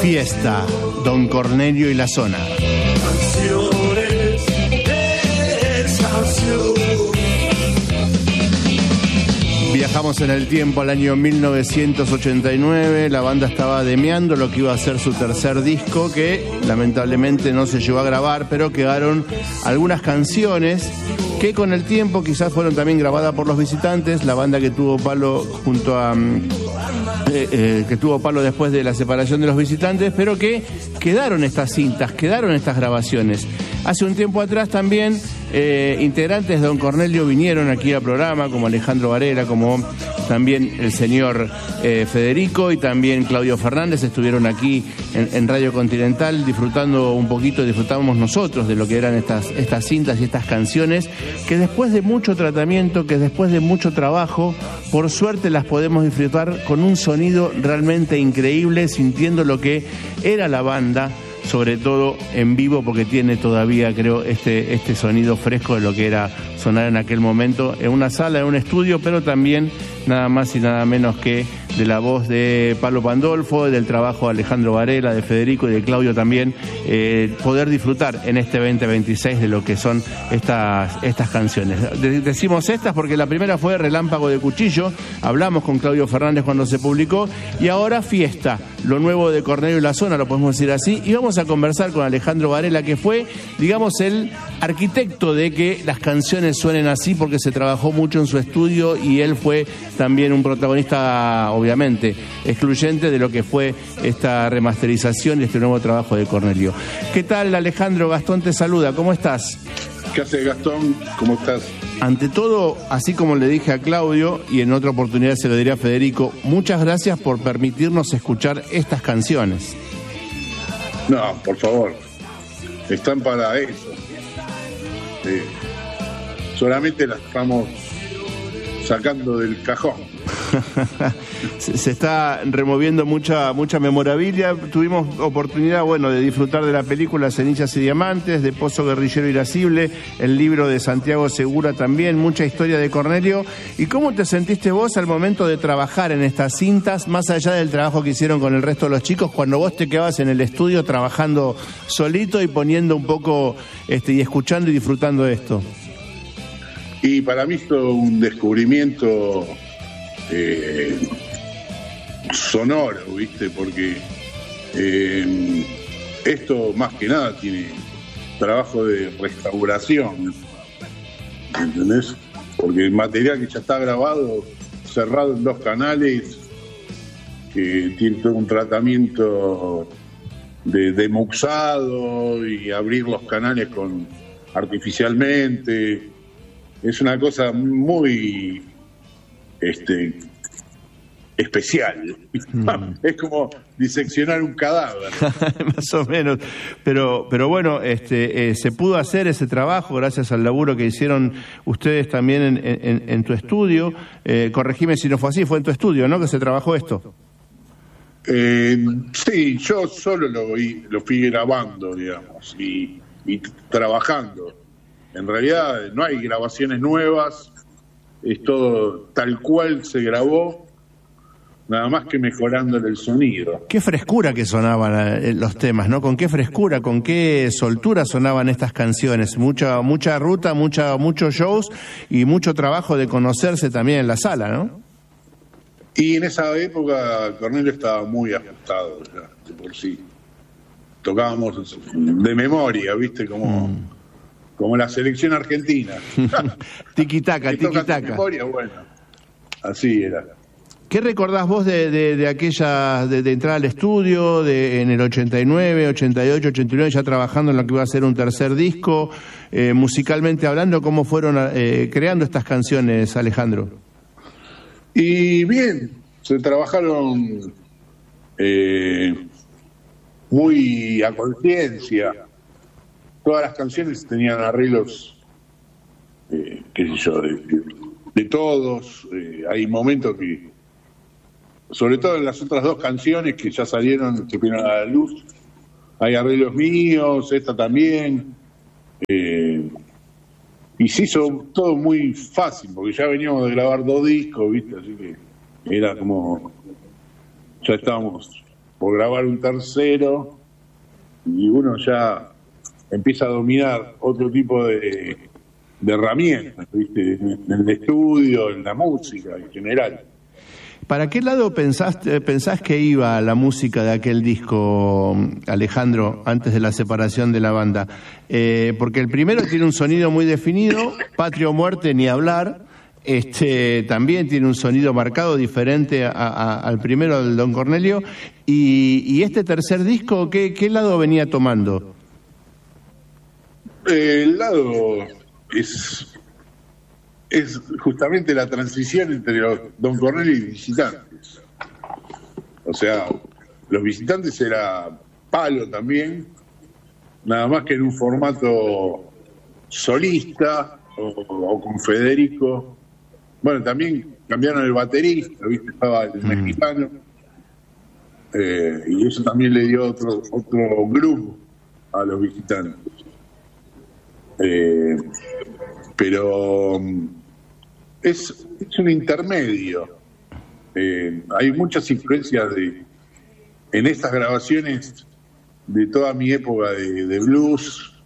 Fiesta, Don Cornelio y la Zona. Viajamos en el tiempo al año 1989, la banda estaba demeando lo que iba a ser su tercer disco, que lamentablemente no se llegó a grabar, pero quedaron algunas canciones que con el tiempo quizás fueron también grabadas por Los Visitantes, la banda que tuvo palo junto a que tuvo palo después de la separación de Los Visitantes, pero que quedaron estas cintas, quedaron estas grabaciones. Hace un tiempo atrás también integrantes de Don Cornelio vinieron aquí al programa, como Alejandro Varela, como también el señor Federico y también Claudio Fernández estuvieron aquí en Radio Continental disfrutando un poquito, disfrutamos nosotros de lo que eran estas cintas y estas canciones, que después de mucho tratamiento, que después de mucho trabajo, por suerte las podemos disfrutar con un sonido realmente increíble, sintiendo lo que era la banda, sobre todo en vivo, porque tiene todavía, creo, este sonido fresco de lo que era sonar en aquel momento, en una sala, en un estudio, pero también nada más y nada menos que de la voz de Pablo Pandolfo, del trabajo de Alejandro Varela, de Federico y de Claudio también, poder disfrutar en este 2026 de lo que son estas canciones. Decimos estas porque la primera fue Relámpago de Cuchillo, hablamos con Claudio Fernández cuando se publicó, y ahora Fiesta, lo nuevo de Cornelio y la Zona, lo podemos decir así, y vamos a conversar con Alejandro Varela, que fue, digamos, el arquitecto de que las canciones suenen así, porque se trabajó mucho en su estudio y él fue también un protagonista, obviamente, excluyente de lo que fue esta remasterización y este nuevo trabajo de Cornelio. ¿Qué tal, Alejandro? Gastón te saluda, ¿cómo estás? ¿Qué haces, Gastón? ¿Cómo estás? Ante todo, así como le dije a Claudio, y en otra oportunidad se lo diré a Federico, muchas gracias por permitirnos escuchar estas canciones. No, por favor, están para eso. Solamente las estamos sacando del cajón. Se está removiendo mucha memorabilia. Tuvimos oportunidad, de disfrutar de la película Cenizas y Diamantes, de Pozo Guerrillero Irascible, el libro de Santiago Segura también, mucha historia de Cornelio. ¿Y cómo te sentiste vos al momento de trabajar en estas cintas, más allá del trabajo que hicieron con el resto de los chicos, cuando vos te quedabas en el estudio trabajando solito y poniendo un poco, y escuchando y disfrutando de esto? Y para mí fue un descubrimiento sonoro, ¿viste? Porque esto más que nada tiene trabajo de restauración, ¿entendés? Porque el material que ya está grabado, cerrado en 2 canales, que tiene todo un tratamiento de muxado y abrir los canales artificialmente, es una cosa muy especial. Es como diseccionar un cadáver. Más o menos. Pero bueno, se pudo hacer ese trabajo gracias al laburo que hicieron ustedes también en tu estudio. Corregime si no fue así, fue en tu estudio, ¿no?, que se trabajó esto. Sí, yo solo lo fui grabando, digamos, y trabajando. En realidad no hay grabaciones nuevas, es todo tal cual se grabó, nada más que mejorándole el sonido. Qué frescura que sonaban los temas, ¿no? Con qué frescura, con qué soltura sonaban estas canciones. Mucha ruta, muchos shows y mucho trabajo de conocerse también en la sala, ¿no? Y en esa época Cornelio estaba muy ajustado ya, de por sí. Tocábamos de memoria, ¿viste? Como la selección argentina. Tiki-taka, tiki-taka. Memoria, bueno, así era. ¿Qué recordás vos de aquella, de entrar al estudio, en el 89, 88, 89, ya trabajando en lo que iba a ser un tercer disco? Musicalmente hablando, ¿cómo fueron creando estas canciones, Alejandro? Y bien, se trabajaron muy a conciencia. Todas las canciones tenían arreglos, qué sé yo, de todos. Hay momentos que, sobre todo en las otras 2 canciones que ya salieron, que vinieron a la luz, hay arreglos míos, esta también. Y se hizo todo muy fácil, porque ya veníamos de grabar 2 discos, ¿viste? Así que era como, ya estábamos por grabar un tercero, y uno ya empieza a dominar otro tipo de herramientas, ¿viste? En el estudio, en la música en general. ¿Para qué lado pensás que iba la música de aquel disco, Alejandro, antes de la separación de la banda? Porque el primero tiene un sonido muy definido, Patria o Muerte ni hablar, también tiene un sonido marcado diferente al primero del Don Cornelio, y este tercer disco, ¿qué lado venía tomando? El lado es justamente la transición entre los Don Cornelio y Visitantes. O sea, los Visitantes era palo también, nada más que en un formato solista o con Federico. Bueno, también cambiaron el baterista, ¿viste? Estaba el mexicano, y eso también le dio otro grupo a los Visitantes. Pero es un intermedio. Hay muchas influencias en estas grabaciones de toda mi época de blues,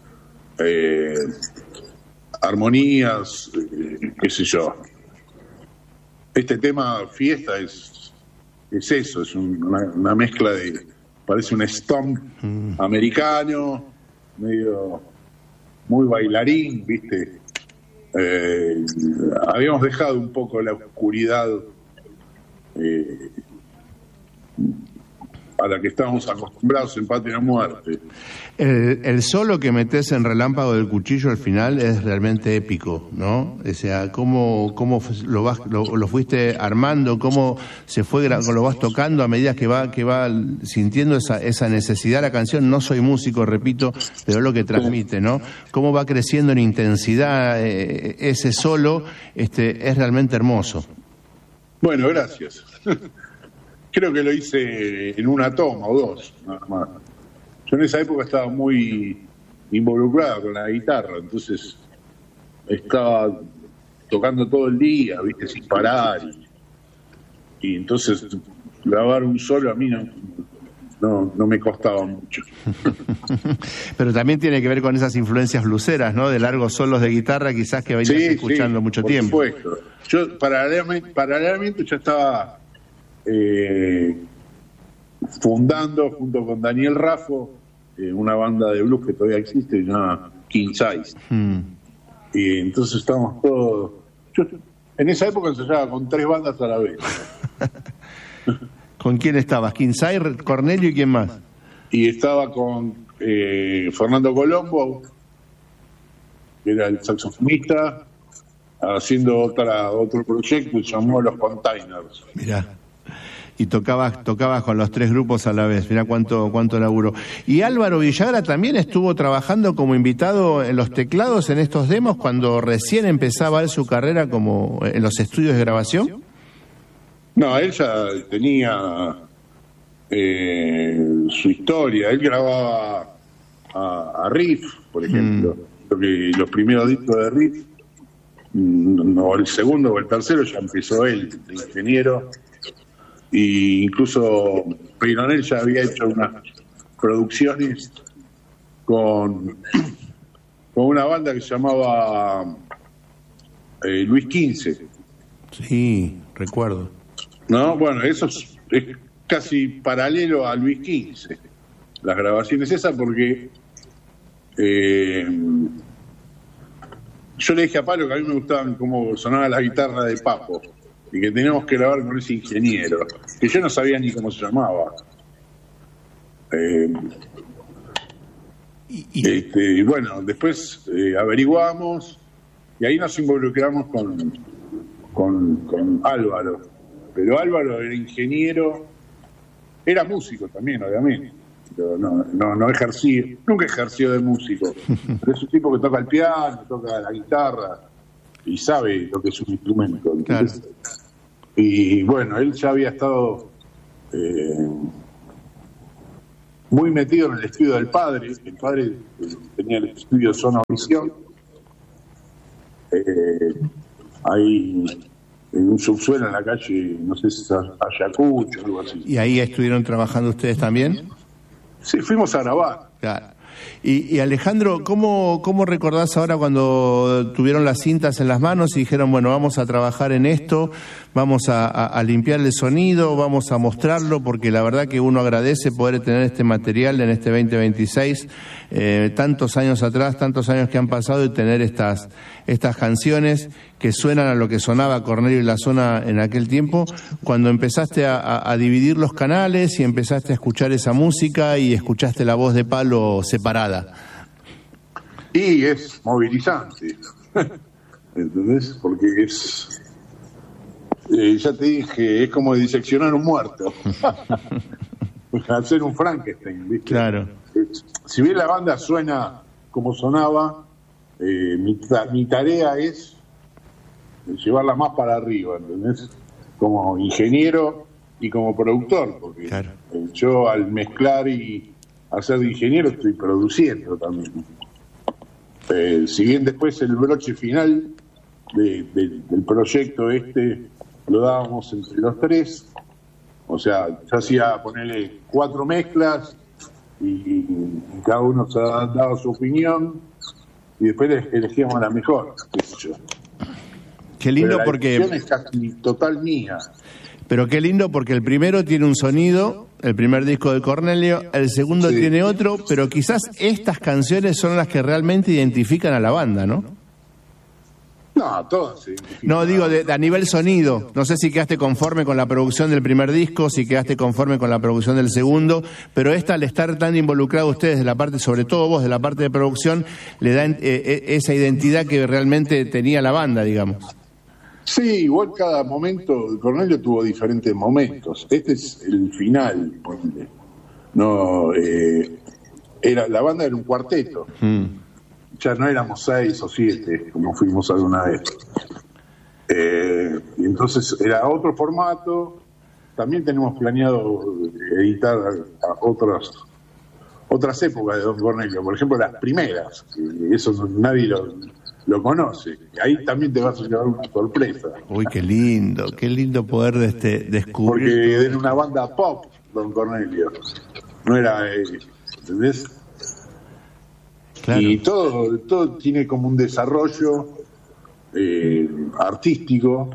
armonías, qué sé yo. Este tema Fiesta es eso, es una mezcla parece un stomp americano, medio muy bailarín, ¿viste? Habíamos dejado un poco la oscuridad a la que estábamos acostumbrados en Patria o Muerte. El solo que metes en Relámpago del Cuchillo al final es realmente épico, ¿no? O sea, cómo lo fuiste armando, cómo lo vas tocando a medida que va sintiendo esa necesidad. La canción, no soy músico, repito, pero lo que transmite, ¿no? Cómo va creciendo en intensidad ese solo, es realmente hermoso. Bueno, gracias. Creo que lo hice en una toma o dos, nada más. Yo en esa época estaba muy involucrado con la guitarra, entonces estaba tocando todo el día, ¿viste? Sin parar. Y entonces grabar un solo a mí no me costaba mucho. Pero también tiene que ver con esas influencias bluseras, ¿no? De largos solos de guitarra, quizás que venías escuchando mucho tiempo. Por supuesto. Yo paralelamente ya estaba fundando junto con Daniel Raffo una banda de blues que todavía existe, llamada King Size. Y entonces estábamos todos... Yo en esa época ensayaba con 3 bandas a la vez. ¿Con quién estabas? ¿King Size, Cornelio y quién más? Y estaba con Fernando Colombo, que era el saxofonista, haciendo otro proyecto que se llamó Los Containers. Mirá. Y tocabas con los 3 grupos a la vez. Mirá cuánto laburo. Y Álvaro Villagra también estuvo trabajando como invitado en los teclados en estos demos cuando recién empezaba él su carrera como en los estudios de grabación. No, él ya tenía su historia. Él grababa a Riff, por ejemplo. Porque los primeros discos de Riff, no, el segundo o el tercero ya empezó él, de ingeniero. Y incluso Peyronel ya había hecho unas producciones con una banda que se llamaba Luis XV. Sí, recuerdo. No, bueno, eso es casi paralelo a Luis XV, las grabaciones esas, porque yo le dije a Palo que a mí me gustaban cómo sonaba la guitarra de Papo y que teníamos que grabar con ese ingeniero, que yo no sabía ni cómo se llamaba. Y bueno, después averiguamos y ahí nos involucramos con Álvaro. Pero Álvaro era ingeniero, era músico también, obviamente, pero no ejerció, nunca ejerció de músico. Pero es un tipo que toca el piano, toca la guitarra y sabe lo que es un instrumento. Entonces, claro. Y bueno, él ya había estado muy metido en el estudio del padre. El padre tenía el estudio Sonovisión. Ahí en un subsuelo en la calle, no sé si es Ayacucho o algo así. ¿Y ahí estuvieron trabajando ustedes también? Sí, fuimos a grabar. Claro. Y Alejandro, ¿cómo recordás ahora cuando tuvieron las cintas en las manos y dijeron, bueno, vamos a trabajar en esto, vamos a limpiar el sonido, vamos a mostrarlo, porque la verdad que uno agradece poder tener este material en este 2026, tantos años atrás, tantos años que han pasado, y tener estas canciones que suenan a lo que sonaba Cornelio y la Zona en aquel tiempo, cuando empezaste a dividir los canales y empezaste a escuchar esa música y escuchaste la voz de Palo separada. Y es movilizante, ¿entendés? Porque es, ya te dije, es como diseccionar un muerto, hacer un Frankenstein, ¿viste? Claro. Si bien la banda suena como sonaba, mi tarea es llevarla más para arriba, ¿entendés? Como ingeniero y como productor, porque claro, yo al mezclar y hacer de ingeniero estoy produciendo también. Si bien después el broche final del proyecto lo dábamos entre los tres, o sea, yo hacía ponerle 4 mezclas y cada uno se daba su opinión y después elegíamos la mejor, qué sé yo. Qué lindo. Pero la porque es casi total mía. Pero qué lindo porque el primero tiene un sonido, el primer disco de Cornelio, el segundo Sí. tiene otro, pero quizás estas canciones son las que realmente identifican a la banda, ¿no? No, todas se identifican. No, digo, a nivel sonido. No sé si quedaste conforme con la producción del primer disco, si quedaste conforme con la producción del segundo, pero al estar tan involucrados ustedes de la parte, sobre todo vos, de la parte de producción, le dan esa identidad que realmente tenía la banda, digamos. Sí, igual cada momento, Cornelio tuvo diferentes momentos. Este es el final, ponle. No, la banda era un cuarteto. Ya no éramos 6 o 7, como fuimos alguna vez. Y entonces era otro formato. También tenemos planeado editar a otras épocas de Don Cornelio. Por ejemplo, las primeras, que eso nadie lo conoce. Ahí también te vas a llevar una sorpresa. Uy, qué lindo poder descubrir. Porque era una banda pop, Don Cornelio. No era, ¿entendés? Claro. Y todo tiene como un desarrollo artístico,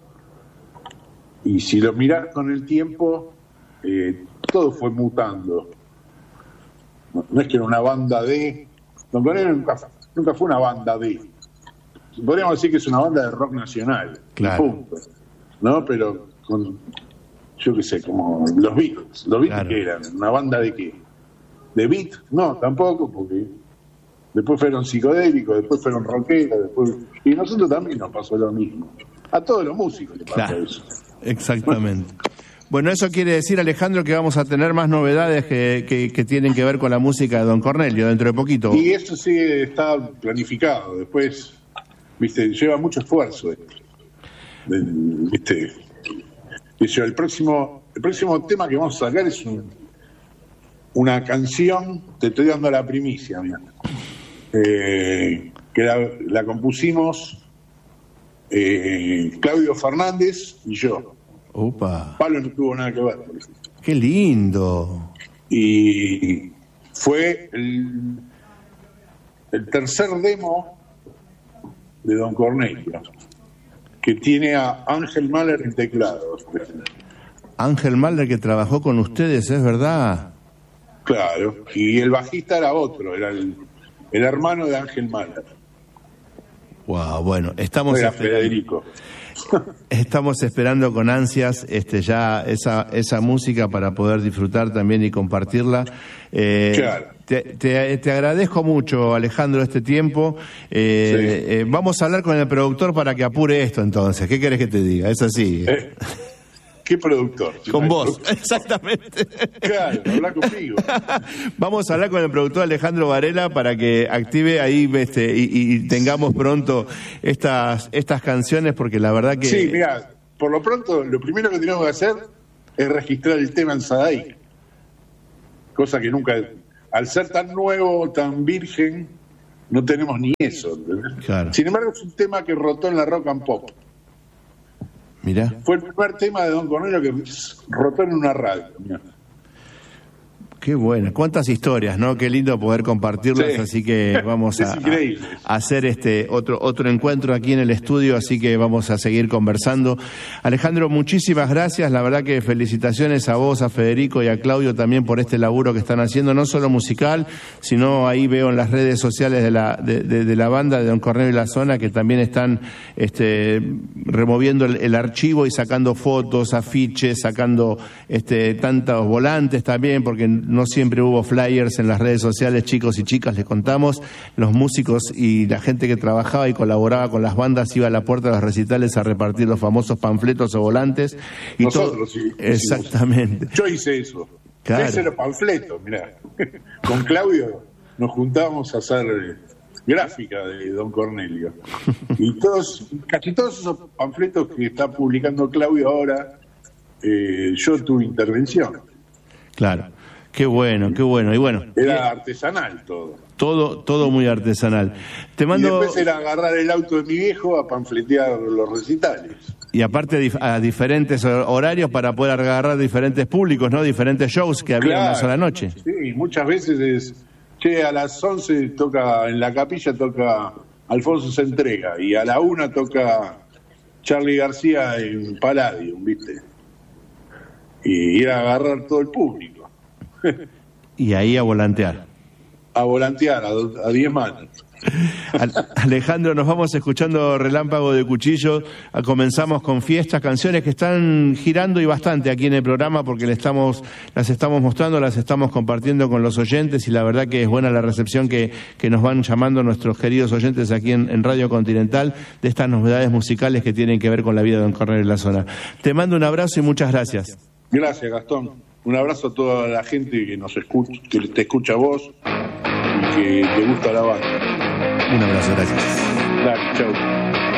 y si lo mirás con el tiempo, todo fue mutando. No es que era una banda de... Don Cornelio nunca fue una banda de... Podríamos decir que es una banda de rock nacional, claro, punto, ¿no? Pero con, yo qué sé, como los Beatles. ¿Los Beatles claro, qué eran? ¿Una banda de qué? ¿De beat? No, tampoco, porque después fueron psicodélicos, después fueron rockeros, y a nosotros también nos pasó lo mismo. A todos los músicos les pasa eso. Exactamente. Bueno, eso quiere decir, Alejandro, que vamos a tener más novedades que tienen que ver con la música de Don Cornelio dentro de poquito. Y eso sí está planificado. Después, viste, lleva mucho esfuerzo. Viste, el próximo tema que vamos a sacar es una canción, te estoy dando la primicia, mira, que la compusimos Claudio Fernández y yo. Opa. Pablo no tuvo nada que ver. Qué lindo. Y fue el tercer demo de Don Cornelio, que tiene a Ángel Mahler en teclados. Ángel Mahler, que trabajó con ustedes, es verdad. Claro, y el bajista era otro, era el hermano de Ángel Mahler. Wow, bueno, estamos Federico. Estamos esperando con ansias ya esa música para poder disfrutar también y compartirla. Claro. Te agradezco mucho, Alejandro, este tiempo. Sí. Vamos a hablar con el productor para que apure esto entonces. ¿Qué querés que te diga? Es así. ¿Qué productor? Con vos, exactamente. Claro, habla conmigo. Vamos a hablar con el productor Alejandro Varela para que active ahí y tengamos pronto estas canciones, porque la verdad que... Sí, mira, por lo pronto, lo primero que tenemos que hacer es registrar el tema en Sadaic. Cosa que nunca, al ser tan nuevo, tan virgen, no tenemos ni eso, ¿entendés? Claro. Sin embargo, es un tema que rotó en la rock and pop. Mirá. Fue el primer tema de Don Cornelio que rotó en una radio. Mirá. Qué bueno, cuántas historias, ¿no? Qué lindo poder compartirlas, Sí. así que vamos a hacer otro encuentro aquí en el estudio, así que vamos a seguir conversando. Alejandro, muchísimas gracias, la verdad que felicitaciones a vos, a Federico y a Claudio también por este laburo que están haciendo, no solo musical, sino ahí veo en las redes sociales de la banda de Don Cornelio y la Zona que también están removiendo el archivo y sacando fotos, afiches, sacando tantos volantes también, porque no siempre hubo flyers en las redes sociales, chicos y chicas, les contamos, los músicos y la gente que trabajaba y colaboraba con las bandas iba a la puerta de los recitales a repartir los famosos panfletos o volantes. Y nosotros sí. Exactamente. Yo hice eso. Claro. Hice los panfletos, mirá. Con Claudio nos juntábamos a hacer gráfica de Don Cornelio. Y casi todos esos panfletos que está publicando Claudio ahora, yo tuve intervención. Claro. Qué bueno, qué bueno. Y bueno, era artesanal todo. Todo muy artesanal. Te mando... Y después era agarrar el auto de mi viejo a panfletear los recitales. Y aparte a diferentes horarios para poder agarrar diferentes públicos, ¿no? Diferentes shows que había una sola noche. Sí, muchas veces a las 11 toca, en la capilla toca Alfonso Se Entrega, y a la 1 toca Charly García en Palladium, ¿viste? Y ir a agarrar todo el público. Y ahí a volantear. A volantear, a 10 manos. Alejandro, nos vamos escuchando Relámpago de Cuchillo. Comenzamos con fiestas, canciones que están girando y bastante aquí en el programa porque las estamos mostrando, las estamos compartiendo con los oyentes y la verdad que es buena la recepción que nos van llamando nuestros queridos oyentes aquí en Radio Continental de estas novedades musicales que tienen que ver con la vida de Don Cornelio y la Zona. Te mando un abrazo y muchas gracias. Gracias, Gastón. Un abrazo a toda la gente que nos escucha, que te escucha a vos y que te gusta la banda. Un abrazo, gracias. Dale, chau.